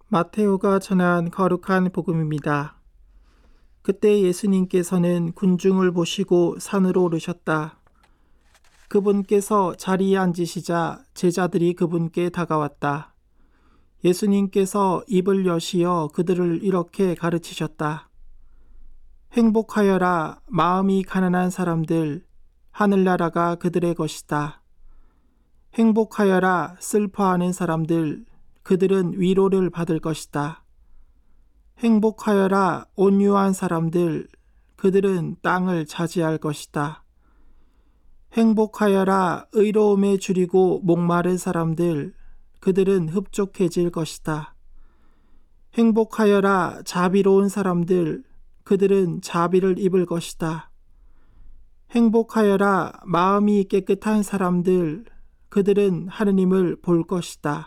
마테오가 전한 거룩한 복음입니다. 그때 예수님께서는 군중을 보시고 산으로 오르셨다. 그분께서 자리에 앉으시자 제자들이 그분께 다가왔다. 예수님께서 입을 여시어 그들을 이렇게 가르치셨다. 행복하여라 마음이 가난한 사람들, 하늘나라가 그들의 것이다. 행복하여라 슬퍼하는 사람들, 그들은 위로를 받을 것이다. 행복하여라 온유한 사람들, 그들은 땅을 차지할 것이다. 행복하여라 의로움에 줄이고 목마른 사람들, 그들은 흡족해질 것이다. 행복하여라 자비로운 사람들, 그들은 자비를 입을 것이다. 행복하여라 마음이 깨끗한 사람들, 그들은 하느님을 볼 것이다.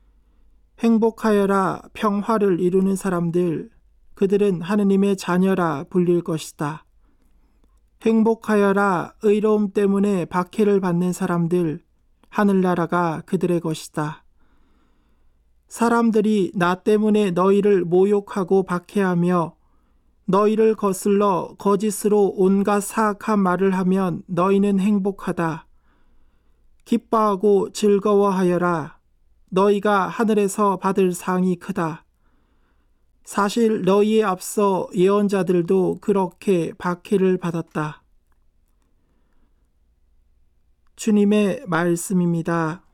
행복하여라 평화를 이루는 사람들, 그들은 하느님의 자녀라 불릴 것이다. 행복하여라 의로움 때문에 박해를 받는 사람들, 하늘나라가 그들의 것이다. 사람들이 나 때문에 너희를 모욕하고 박해하며 너희를 거슬러 거짓으로 온갖 사악한 말을 하면 너희는 행복하다. 기뻐하고 즐거워하여라. 너희가 하늘에서 받을 상이 크다. 사실 너희에 앞서 예언자들도 그렇게 박해를 받았다. 주님의 말씀입니다.